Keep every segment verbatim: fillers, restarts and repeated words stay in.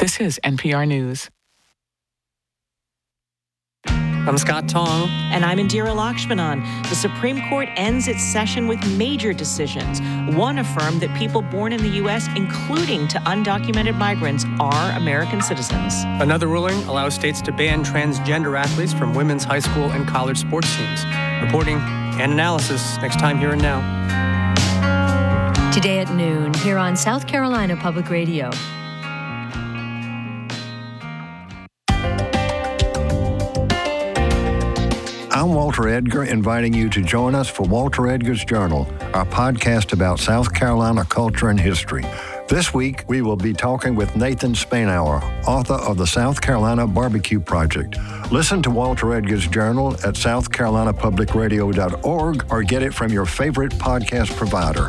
This is N P R News. I'm Scott Tong. And I'm Indira Lakshmanan. The Supreme Court ends its session with major decisions. One affirmed that people born in the U S, including to undocumented migrants, are American citizens. Another ruling allows states to ban transgender athletes from women's high school and college sports teams. Reporting and analysis next time here and now. Today at noon, here on South Carolina Public Radio. I'm Walter Edgar, inviting you to join us for Walter Edgar's Journal, our podcast about South Carolina culture and history. This week, we will be talking with Nathan Spainhour, author of the South Carolina Barbecue Project. Listen to Walter Edgar's Journal at south carolina public radio dot org or get it from your favorite podcast provider.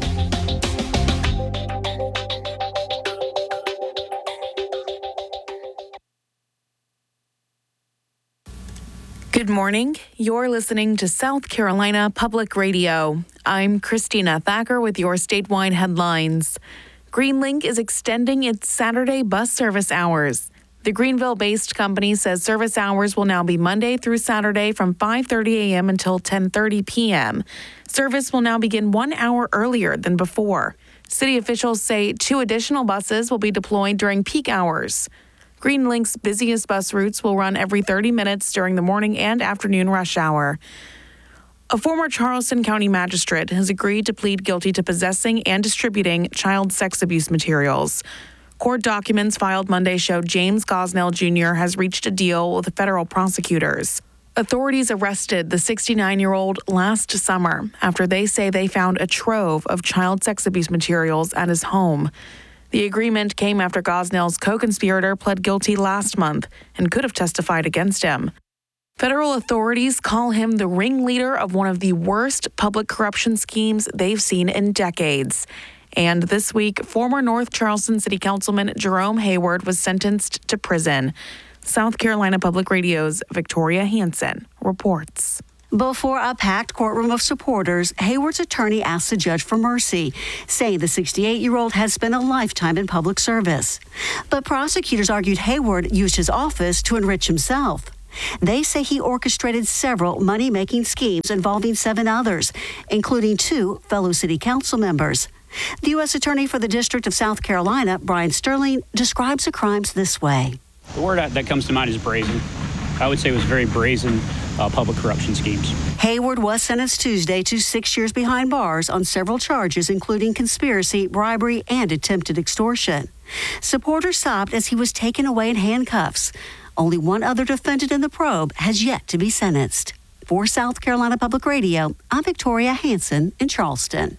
Good morning. You're listening to South Carolina Public Radio. I'm Christina Thacker with your statewide headlines. Greenlink is extending its Saturday bus service hours. The Greenville-based company says service hours will now be Monday through Saturday from five thirty a.m. until ten thirty p.m. Service will now begin one hour earlier than before. City officials say two additional buses will be deployed during peak hours. Greenlink's busiest bus routes will run every thirty minutes during the morning and afternoon rush hour. A former Charleston County magistrate has agreed to plead guilty to possessing and distributing child sex abuse materials. Court documents filed Monday showed James Gosnell Junior has reached a deal with federal prosecutors. Authorities arrested the sixty-nine-year-old last summer after they say they found a trove of child sex abuse materials at his home. The agreement came after Gosnell's co-conspirator pled guilty last month and could have testified against him. Federal authorities call him the ringleader of one of the worst public corruption schemes they've seen in decades. And this week, former North Charleston City Councilman Jerome Hayward was sentenced to prison. South Carolina Public Radio's Victoria Hansen reports. Before a packed courtroom of supporters, Hayward's attorney asked the judge for mercy, saying the sixty-eight-year-old had spent a lifetime in public service. But prosecutors argued Hayward used his office to enrich himself. They say he orchestrated several money-making schemes involving seven others, including two fellow city council members. The U S Attorney for the District of South Carolina, Brian Sterling, describes the crimes this way. The word that comes to mind is brazen. I would say it was very brazen uh, public corruption schemes. Hayward was sentenced Tuesday to six years behind bars on several charges, including conspiracy, bribery, and attempted extortion. Supporters sobbed as he was taken away in handcuffs. Only one other defendant in the probe has yet to be sentenced. For South Carolina Public Radio, I'm Victoria Hansen in Charleston.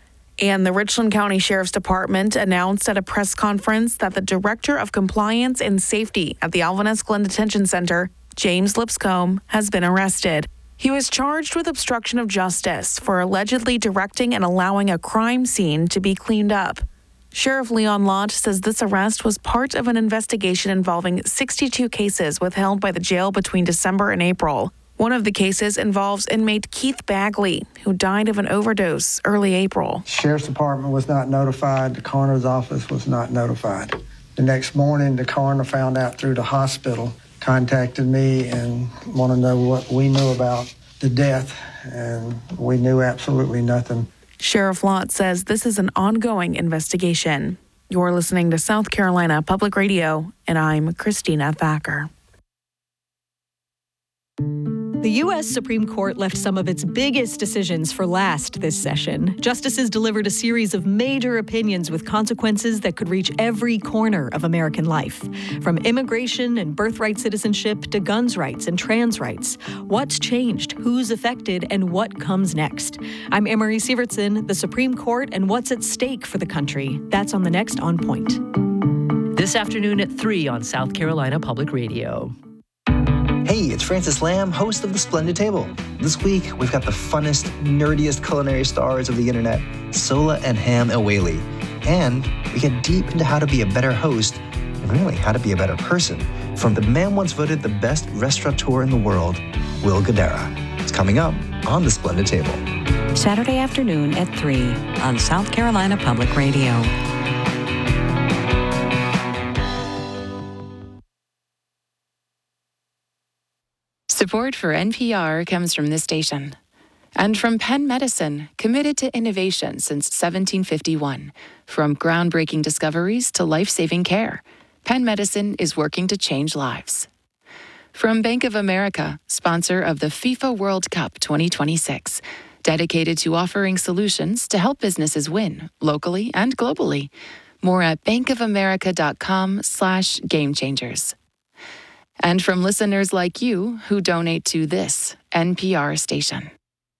And the Richland County Sheriff's Department announced at a press conference that the Director of Compliance and Safety at the Alvin S. Glenn Detention Center, James Lipscomb, has been arrested. He was charged with obstruction of justice for allegedly directing and allowing a crime scene to be cleaned up. Sheriff Leon Lott says this arrest was part of an investigation involving sixty-two cases withheld by the jail between December and April. One of the cases involves inmate Keith Bagley, who died of an overdose early April. Sheriff's Department was not notified. The coroner's office was not notified. The next morning, the coroner found out through the hospital, contacted me and wanted to know what we knew about the death, and we knew absolutely nothing. Sheriff Lott says this is an ongoing investigation. You're listening to South Carolina Public Radio, and I'm Christina Thacker. The U S Supreme Court left some of its biggest decisions for last this session. Justices delivered a series of major opinions with consequences that could reach every corner of American life. From immigration and birthright citizenship to guns rights and trans rights. What's changed, who's affected, and what comes next? I'm Emery Sievertson, the Supreme Court, and what's at stake for the country. That's on the next On Point. This afternoon at three on South Carolina Public Radio. Hey, it's Francis Lamb, host of The Splendid Table. This week, we've got the funnest, nerdiest culinary stars of the internet, Sola and Ham Awali. And we get deep into how to be a better host, and really how to be a better person, from the man once voted the best restaurateur in the world, Will Guidara. It's coming up on The Splendid Table. Saturday afternoon at three on South Carolina Public Radio. Support for N P R comes from this station and from Penn Medicine, committed to innovation since seventeen fifty-one. From groundbreaking discoveries to life-saving care, Penn Medicine is working to change lives. From Bank of America, sponsor of the FIFA World Cup twenty twenty-six, dedicated to offering solutions to help businesses win locally and globally. More at bankofamerica.com slash game changers. And from listeners like you who donate to this N P R station.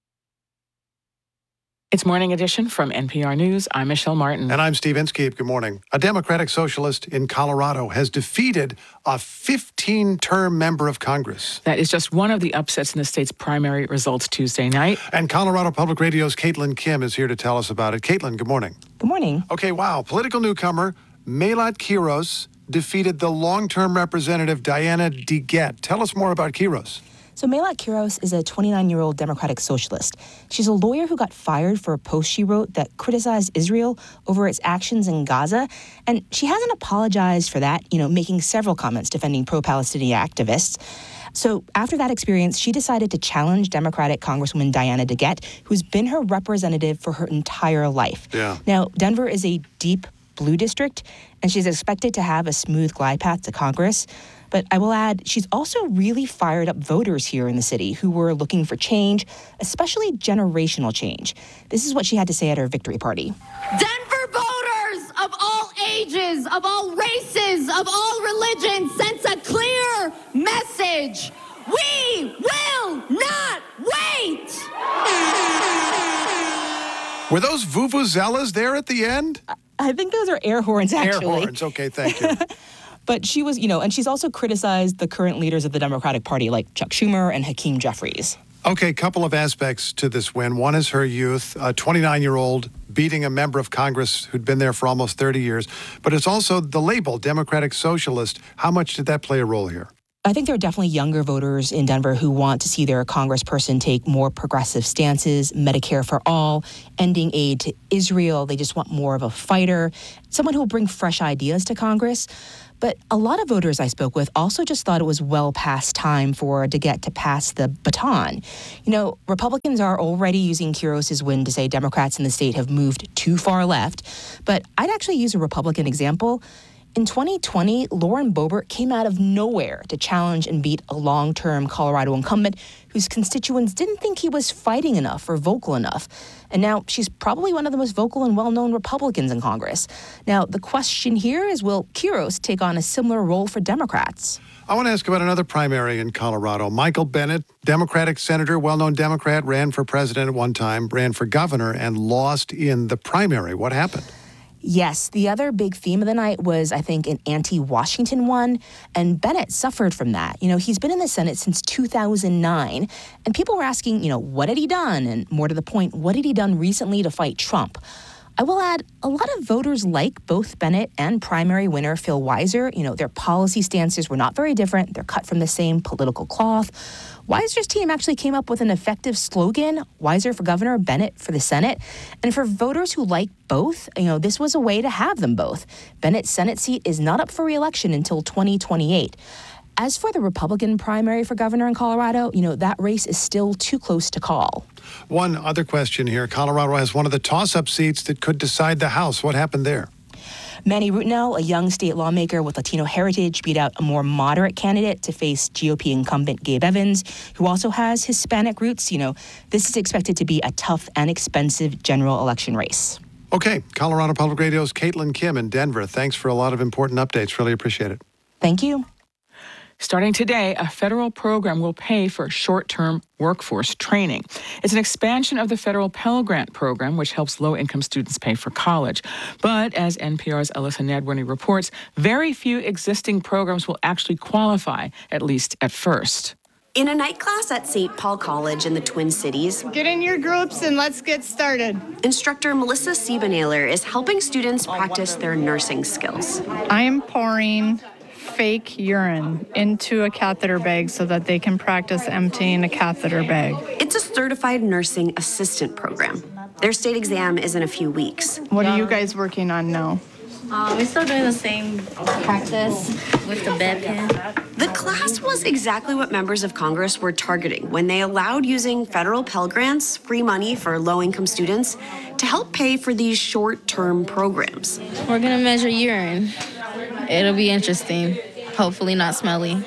It's Morning Edition from N P R News. I'm Michelle Martin. And I'm Steve Inskeep. Good morning. A Democratic socialist in Colorado has defeated a fifteen-term member of Congress. That is just one of the upsets in the state's primary results Tuesday night. And Colorado Public Radio's Caitlin Kim is here to tell us about it. Caitlin, good morning. Good morning. Okay, wow. Political newcomer Melat Quiros defeated the long-term representative Diana DeGette. Tell us more about Quiros. So Melat Quiros is a twenty-nine-year-old Democratic socialist. She's a lawyer who got fired for a post she wrote that criticized Israel over its actions in Gaza. And she hasn't apologized for that, you know, making several comments defending pro-Palestinian activists. So after that experience, she decided to challenge Democratic Congresswoman Diana DeGette, who's been her representative for her entire life. Yeah. Now, Denver is a deep blue district, and she's expected to have a smooth glide path to Congress. But I will add, she's also really fired up voters here in the city who were looking for change, especially generational change. This is what she had to say at her victory party. Denver voters of all ages, of all races, of all religions sense a clear message. We will not wait! Were those vuvuzelas there at the end? I think those are air horns, actually. Air horns, okay, thank you. But she was, you know, and she's also criticized the current leaders of the Democratic Party, like Chuck Schumer and Hakeem Jeffries. Okay, couple of aspects to this win. One is her youth, a twenty-nine-year-old beating a member of Congress who'd been there for almost thirty years. But it's also the label, Democratic Socialist. How much did that play a role here? I think there are definitely younger voters in Denver who want to see their congressperson take more progressive stances, Medicare for all, ending aid to Israel. They just want more of a fighter, someone who will bring fresh ideas to Congress. But a lot of voters I spoke with also just thought it was well past time for DeGette to pass the baton. You know, Republicans are already using Quiros' win to say Democrats in the state have moved too far left. But I'd actually use a Republican example. In twenty twenty, Lauren Boebert came out of nowhere to challenge and beat a long-term Colorado incumbent whose constituents didn't think he was fighting enough or vocal enough. And now she's probably one of the most vocal and well-known Republicans in Congress. Now, the question here is, will Quiros take on a similar role for Democrats? I want to ask about another primary in Colorado. Michael Bennet, Democratic senator, well-known Democrat, ran for president at one time, ran for governor, and lost in the primary. What happened? Yes, the other big theme of the night was, I think, an anti-Washington one, and Bennet suffered from that. You know, he's been in the Senate since two thousand nine, and people were asking, you know, what had he done? And more to the point, what had he done recently to fight Trump? I will add, a lot of voters like both Bennet and primary winner Phil Weiser. You know, their policy stances were not very different. They're cut from the same political cloth. Weiser's team actually came up with an effective slogan, Weiser for governor, Bennet for the Senate. And for voters who like both, you know, this was a way to have them both. Bennett's Senate seat is not up for re-election until twenty twenty-eight. As for the Republican primary for governor in Colorado, you know, that race is still too close to call. One other question here. Colorado has one of the toss-up seats that could decide the House. What happened there? Manny Rutinel, a young state lawmaker with Latino heritage, beat out a more moderate candidate to face G O P incumbent Gabe Evans, who also has Hispanic roots. You know, this is expected to be a tough and expensive general election race. Okay, Colorado Public Radio's Caitlin Kim in Denver. Thanks for a lot of important updates. Really appreciate it. Thank you. Starting today, a federal program will pay for short-term workforce training. It's an expansion of the federal Pell Grant program, which helps low-income students pay for college. But as N P R's Alyssa Nadworny reports, very few existing programs will actually qualify, at least at first. In a night class at Saint Paul College in the Twin Cities, get in your groups and let's get started. Instructor Melissa Siebenailer is helping students practice their nursing skills. I am pouring fake urine into a catheter bag so that they can practice emptying a catheter bag. It's a certified nursing assistant program. Their state exam is in a few weeks. What are you guys working on now? Uh, we're still doing the same practice with the bedpan. The class was exactly what members of Congress were targeting when they allowed using federal Pell Grants, free money for low-income students, to help pay for these short-term programs. We're gonna measure urine. It'll be interesting. Hopefully not smelly.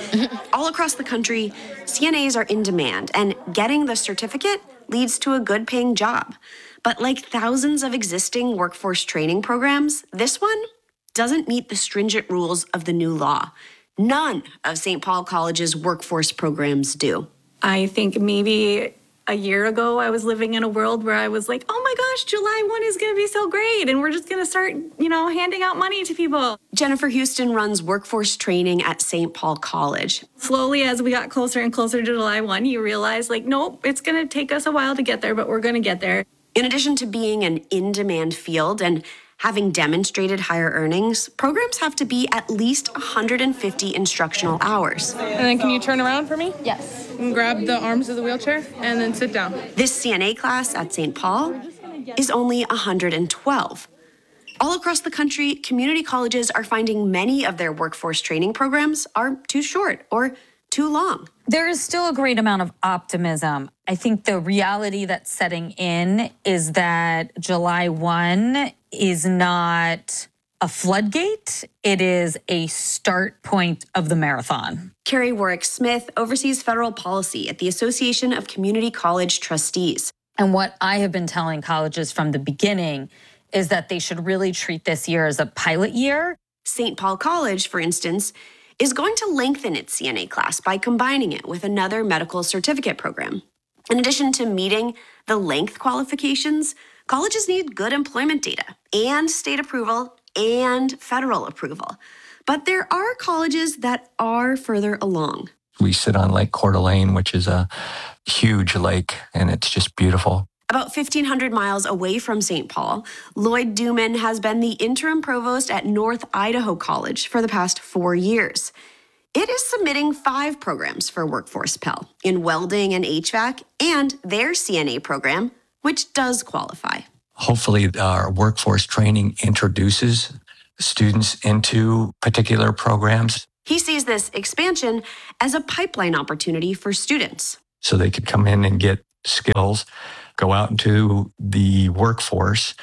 All across the country, C N As are in demand, and getting the certificate leads to a good-paying job. But like thousands of existing workforce training programs, this one doesn't meet the stringent rules of the new law. None of Saint Paul College's workforce programs do. I think maybe a year ago, I was living in a world where I was like, oh my gosh, July first is going to be so great. And we're just going to start, you know, handing out money to people. Jennifer Houston runs workforce training at Saint Paul College. Slowly, as we got closer and closer to July first, you realize, like, nope, it's going to take us a while to get there, but we're going to get there. In addition to being an in-demand field and having demonstrated higher earnings, programs have to be at least one hundred fifty instructional hours. And then can you turn around for me? Yes. And grab the arms of the wheelchair and then sit down. This C N A class at Saint Paul is only one hundred twelve. All across the country, community colleges are finding many of their workforce training programs are too short or too long. There is still a great amount of optimism. I think the reality that's setting in is that July first is not a floodgate. It is a start point of the marathon. Carrie Warwick Smith oversees federal policy at the Association of Community College Trustees. And what I have been telling colleges from the beginning is that they should really treat this year as a pilot year. Saint Paul College, for instance, is going to lengthen its C N A class by combining it with another medical certificate program. In addition to meeting the length qualifications, colleges need good employment data and state approval and federal approval. But there are colleges that are further along. We sit on Lake Coeur d'Alene, which is a huge lake, and it's just beautiful. About fifteen hundred miles away from Saint Paul, Lloyd Duman has been the interim provost at North Idaho College for the past four years. It is submitting five programs for Workforce Pell in welding and H V A C and their C N A program, which does qualify. Hopefully, our workforce training introduces students into particular programs. He sees this expansion as a pipeline opportunity for students. So they could come in and get skills, go out into the workforce,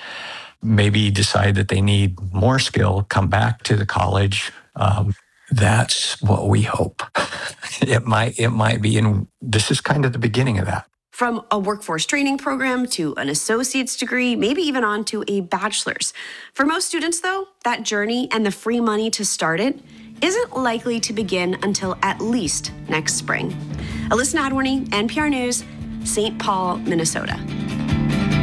maybe decide that they need more skill, come back to the college. Um, that's what we hope. It might, it might be, and this is kind of the beginning of that. From a workforce training program to an associate's degree, maybe even on to a bachelor's. For most students, though, that journey and the free money to start it isn't likely to begin until at least next spring. Alyssa Nadworny, N P R News, Saint Paul, Minnesota.